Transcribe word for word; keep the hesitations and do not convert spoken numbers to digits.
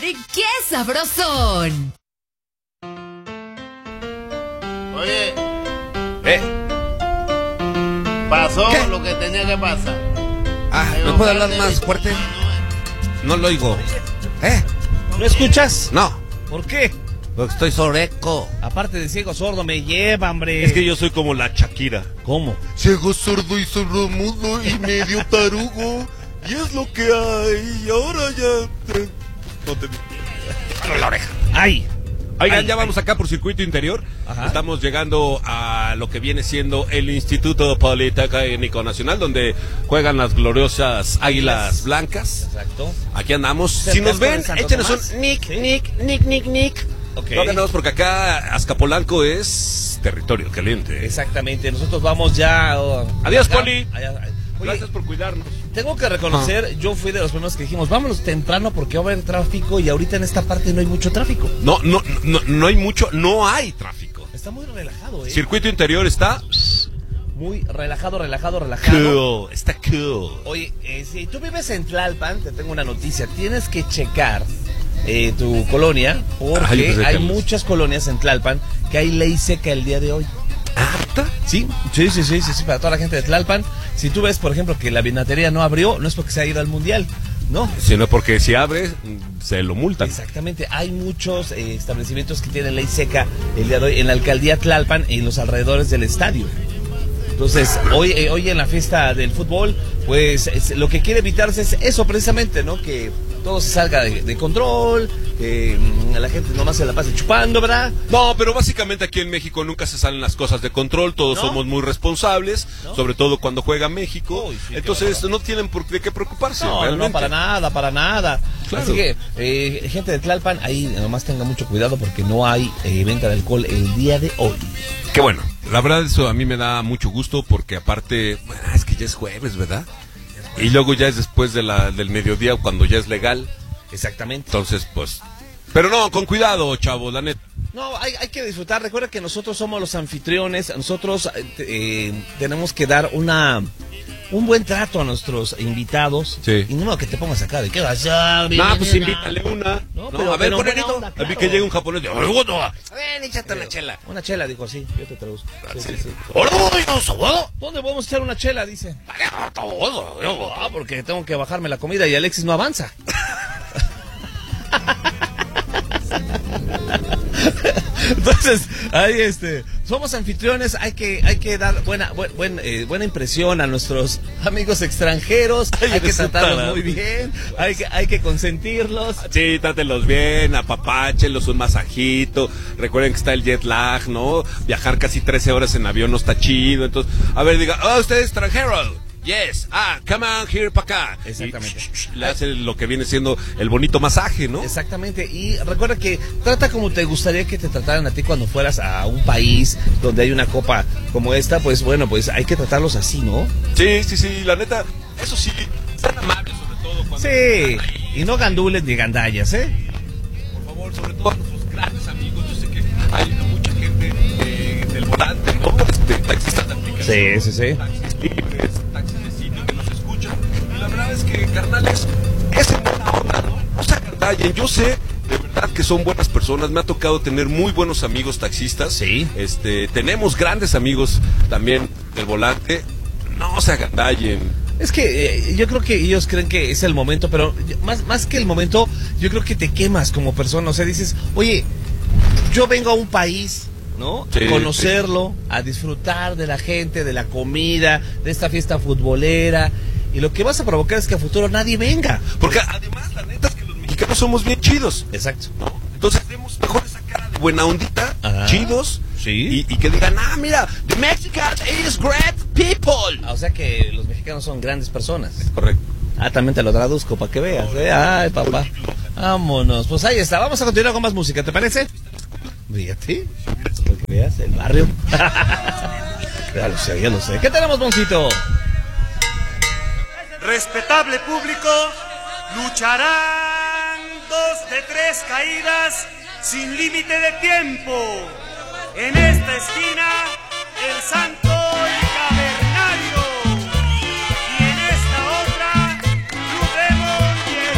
¡Ay, qué sabrosón! Oye, ¿Eh? pasó ¿Qué? lo que tenía que pasar. Ah, Hay ¿me un puede par hablar de más bichos, fuerte? ¿no? No lo oigo. ¿Eh? ¿No escuchas? No, ¿Por qué? porque estoy soreco. Aparte de ciego sordo, me lleva, hombre. Es que yo soy como la Shakira. ¿Cómo? Ciego, sordo y sordomudo y medio tarugo. Y es lo que hay. Y ahora ya... te- no te... La oreja. ¡Ay! Oigan, Ay, ya ay. vamos acá por circuito interior. Ajá. Estamos llegando a lo que viene siendo el Instituto Politécnico Nacional, donde juegan las gloriosas Águilas Blancas. Exacto. Aquí andamos. Cerca Si nos con ven, el Santo échenos Tomás. un nick, Sí. nick, nick, nick, nick. Ok. No ganamos porque acá Azcapolanco es territorio caliente. Exactamente. Nosotros vamos ya... oh, Adiós, acá. Poli. Allá- Oye, Gracias por cuidarnos. tengo que reconocer, yo fui de los primeros que dijimos, vámonos temprano porque va a haber tráfico y ahorita en esta parte no hay mucho tráfico. No, no, no, no hay mucho, no hay tráfico. Está muy relajado, ¿eh? Circuito interior está Muy relajado, relajado, relajado. cool, está cool. Oye, eh, si tú vives en Tlalpan, te tengo una noticia. Tienes que checar eh, tu colonia porque Ah, yo pensé que hay los- muchas colonias en Tlalpan que hay ley seca el día de hoy. ¿Harta? Sí, sí, sí, sí, sí, sí, para toda la gente de Tlalpan. Si tú ves, por ejemplo, que la vinatería no abrió, no es porque se ha ido al mundial, ¿no? Sino porque si abre, se lo multan. Exactamente, hay muchos eh, establecimientos que tienen ley seca el día de hoy en la alcaldía Tlalpan y en los alrededores del estadio. Entonces, hoy, eh, hoy en la fiesta del fútbol, pues es- lo que quiere evitarse es eso precisamente, ¿no? Que todo se salga de, de control, que mm, la gente nomás se la pase chupando, ¿verdad? No, pero básicamente aquí en México nunca se salen las cosas de control, todos ¿No? somos muy responsables, ¿No? sobre todo cuando juega México. Uy, sí, qué Entonces bárbaro. no tienen por de qué preocuparse. No, no, realmente. no, para nada, para nada. Claro. Así que, eh, gente de Tlalpan, ahí nomás tenga mucho cuidado porque no hay eh, venta de alcohol el día de hoy. Qué bueno, la verdad eso a mí me da mucho gusto porque aparte, bueno, es que ya es jueves, ¿verdad? Y luego ya es después de la, del mediodía cuando ya es legal. Exactamente. Entonces, pues... Pero no, con cuidado, chavo, la neta. No, hay, hay que disfrutar. Recuerda que nosotros somos los anfitriones. Nosotros eh, eh, tenemos que dar una un buen trato a nuestros invitados. Sí. Y no que te pongas acá de qué vas a No, pues invítale una. No, No, pero- a ver, pero buena Cornelito, onda, a claro. mí que llegue un japonés. de, Ven, échate una chela. Una chela, dijo así. Yo te traduzco. Sí, sí, sí. ¡Hola, ¿Dónde podemos echar una chela? Dice. Ah, porque tengo que bajarme la comida y Alexis no avanza. Entonces, ahí este, somos anfitriones, hay que, hay que dar buena, buen, buen, eh, buena impresión a nuestros amigos extranjeros, Ay, hay que eres un tratarlos tarado. muy bien, hay que, hay que consentirlos. Sí, trátenlos bien, apapáchenlos, un masajito. Recuerden que está el jet lag, ¿no? Viajar casi trece horas en avión no está chido. Entonces, a ver, diga, oh, usted es extranjero. Yes, ah, come on here para acá. Exactamente. Y, sh- sh- le hace lo que viene siendo el bonito masaje, ¿no? Exactamente, y recuerda que trata como te gustaría que te trataran a ti cuando fueras a un país donde hay una copa como esta, pues bueno, pues hay que tratarlos así, ¿no? Sí, sí, sí, la neta, eso sí, sean amables sobre todo cuando Sí, están ahí. y no gandules ni gandallas, ¿eh? Por favor, sobre todo a nuestros grandes amigos, yo sé que hay mucha gente eh, del volante, ¿no? Este, taxistas de aplicación. Sí, sí, sí. Taxis libres, taxis de sitio que nos escuchan. Y la verdad es que, carnales, es en buena onda, ¿no? No se agandallen. Yo sé, de verdad, que son buenas personas. Me ha tocado tener muy buenos amigos taxistas. Sí. Este, tenemos grandes amigos también del volante. No se agandallen. Es que eh, yo creo que ellos creen que es el momento, pero más, más que el momento, yo creo que te quemas como persona. O sea, dices, oye, yo vengo a un país, ¿no? Sí, a conocerlo, a disfrutar de la gente, de la comida, de esta fiesta futbolera. Y lo que vas a provocar es que a futuro nadie venga. Porque además, la neta es que los mexicanos somos bien chidos. Exacto. ¿No? Entonces tenemos mejor esa cara de buena ondita, Ajá. chidos, Sí. y, y que digan, ah, mira, the Mexicans is great people. O sea que los mexicanos son grandes personas. Correcto. Ah, también te lo traduzco para que veas, ¿eh? Ay, papá. Vámonos. Pues ahí está. Vamos a continuar con más música, ¿te parece? Fíjate. Para que veas el barrio. Ya lo sé, ya lo sé. ¿Qué tenemos, Boncito? Respetable público, lucharán dos de tres caídas sin límite de tiempo. En esta esquina, el Santo